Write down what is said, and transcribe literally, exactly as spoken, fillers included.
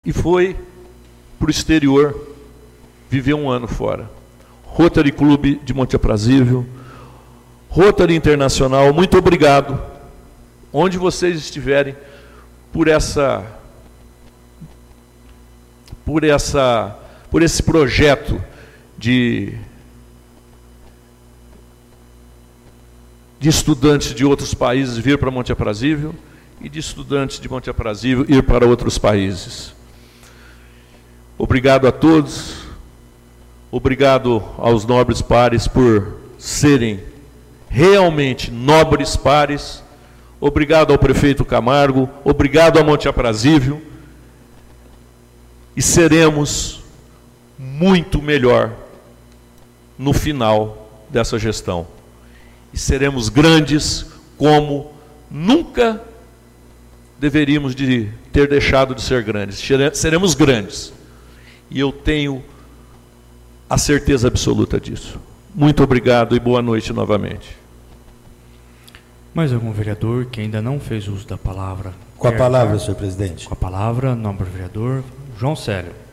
e foi para o exterior viver um ano fora. Rotary Clube de Monte Aprazível, Rotary Internacional, muito obrigado, onde vocês estiverem, por essa, por essa, por esse projeto de, de estudantes de outros países vir para Monte Aprazível e de estudantes de Monte Aprazível ir para outros países. Obrigado a todos, obrigado aos nobres pares por serem realmente nobres pares, obrigado ao prefeito Camargo, obrigado a Monte Aprazível, e seremos muito melhor no final dessa gestão. E seremos grandes como nunca deveríamos de ter deixado de ser grandes. Seremos grandes. E eu tenho a certeza absoluta disso. Muito obrigado e boa noite novamente. Mais algum vereador que ainda não fez uso da palavra? Com a palavra, senhor presidente. Com a palavra, nobre vereador João Célio.